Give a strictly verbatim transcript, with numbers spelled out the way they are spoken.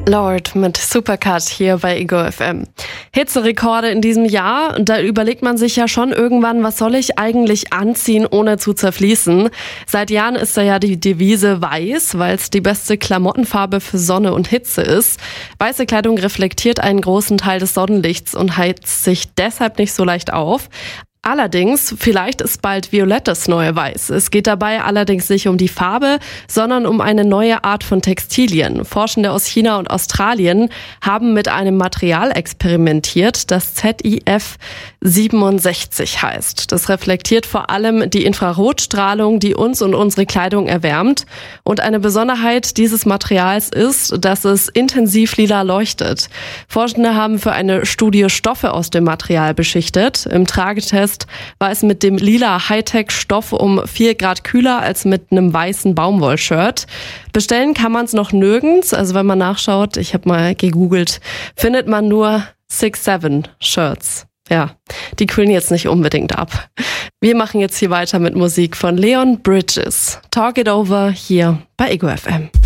Lord mit Supercut hier bei Ego F M. Hitzerekorde in diesem Jahr. Da überlegt man sich ja schon irgendwann, was soll ich eigentlich anziehen, ohne zu zerfließen. Seit Jahren ist da ja die Devise weiß, weil es die beste Klamottenfarbe für Sonne und Hitze ist. Weiße Kleidung reflektiert einen großen Teil des Sonnenlichts und heizt sich deshalb nicht so leicht auf. Allerdings, vielleicht ist bald Violett das neue Weiß. Es geht dabei allerdings nicht um die Farbe, sondern um eine neue Art von Textilien. Forschende aus China und Australien haben mit einem Material experimentiert, das Z I F siebenundsechzig heißt. Das reflektiert vor allem die Infrarotstrahlung, die uns und unsere Kleidung erwärmt. Und eine Besonderheit dieses Materials ist, dass es intensiv lila leuchtet. Forschende haben für eine Studie Stoffe aus dem Material beschichtet. Im Tragetest war es mit dem lila Hightech-Stoff um vier Grad kühler als mit einem weißen Baumwollshirt. Bestellen kann man es noch nirgends. Also wenn man nachschaut, ich habe mal gegoogelt, findet man nur six seven Shirts. Ja, die kühlen jetzt nicht unbedingt ab. Wir machen jetzt hier weiter mit Musik von Leon Bridges. Talk It Over hier bei Ego F M.